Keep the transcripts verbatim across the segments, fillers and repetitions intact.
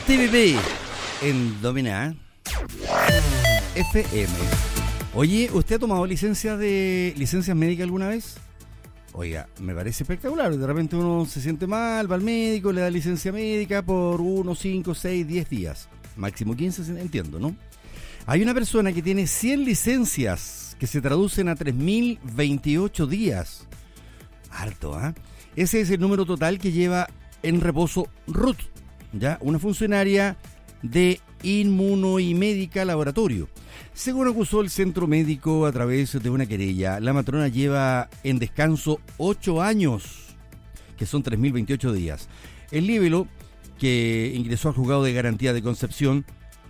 T V B en Domina F M. Oye, ¿usted ha tomado licencia de licencias médicas alguna vez? Oiga, me parece espectacular. De repente uno se siente mal, va al médico, le da licencia médica por uno, cinco, seis, diez días. Máximo quince, entiendo, ¿no? Hay una persona que tiene cien licencias que se traducen a tres mil veintiocho días. Harto, ¿ah? ¿eh? Ese es el número total que lleva en reposo Ruth, ¿ya? Una funcionaria de Inmunomédica Laboratorio. Según acusó el centro médico a través de una querella, la matrona lleva en descanso ocho años, que son tres mil veintiocho días. El libelo, que ingresó al juzgado de garantía de Concepción,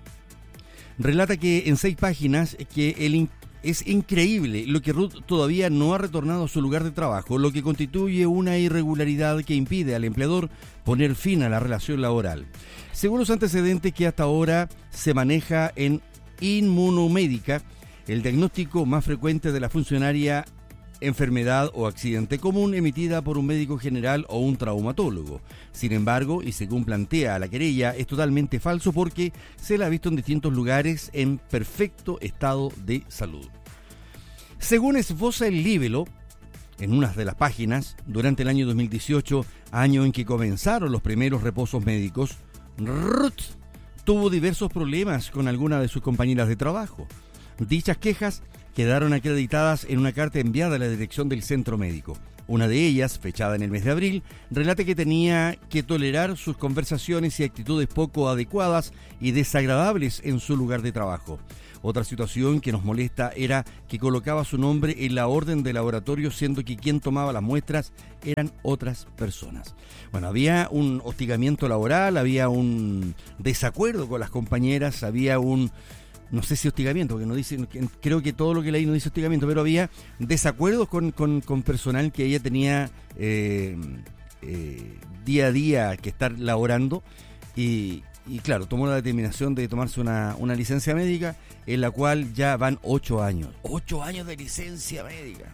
relata que en seis páginas que el es increíble lo que Ruth todavía no ha retornado a su lugar de trabajo, lo que constituye una irregularidad que impide al empleador poner fin a la relación laboral. Según los antecedentes que hasta ahora se maneja en Inmunomédica, el diagnóstico más frecuente de la funcionaria, enfermedad o accidente común emitida por un médico general o un traumatólogo. Sin embargo, y según plantea la querella, es totalmente falso porque se la ha visto en distintos lugares en perfecto estado de salud. Según esboza el libelo, en una de las páginas, durante el año dos mil dieciocho, año en que comenzaron los primeros reposos médicos, Ruth tuvo diversos problemas con alguna de sus compañeras de trabajo. Dichas quejas quedaron acreditadas en una carta enviada a la dirección del centro médico. Una de ellas, fechada en el mes de abril, relata que tenía que tolerar sus conversaciones y actitudes poco adecuadas y desagradables en su lugar de trabajo. Otra situación que nos molesta era que colocaba su nombre en la orden de laboratorio, siendo que quien tomaba las muestras eran otras personas. Bueno, había un hostigamiento laboral, había un desacuerdo con las compañeras, había un... no sé si hostigamiento, porque no dice, creo que todo lo que leí no dice hostigamiento, pero había desacuerdos con, con, con personal que ella tenía eh, eh, día a día que estar laborando y, y claro, tomó la determinación de tomarse una, una licencia médica en la cual ya van ocho años. Ocho años de licencia médica.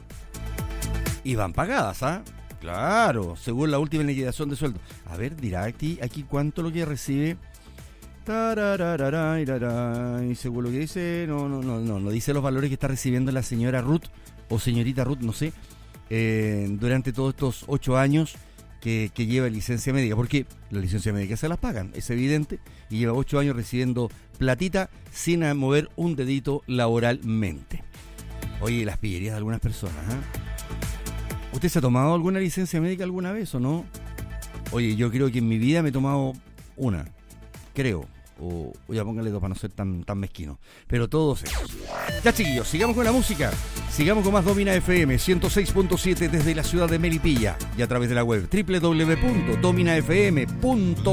Y van pagadas, ¿ah? ¿eh? Claro, según la última liquidación de sueldo. A ver, dirá aquí, aquí cuánto lo que recibe. Y según lo que dice, no, no, no, no, no dice los valores que está recibiendo la señora Ruth o señorita Ruth, no sé, eh, durante todos estos ocho años que, que lleva licencia médica, porque la licencia médica se las pagan, es evidente, y lleva ocho años recibiendo platita sin mover un dedito laboralmente. Oye, las pillerías de algunas personas, ¿eh? ¿Usted se ha tomado alguna licencia médica alguna vez o no? Oye, yo creo que en mi vida me he tomado una, creo. O, o ya póngale dos para no ser tan, tan mezquino. Pero todos esos. Ya, chiquillos, sigamos con la música. Sigamos con más Domina F M ciento seis punto siete desde la ciudad de Melipilla y a través de la web doble u doble u doble u punto domina f m punto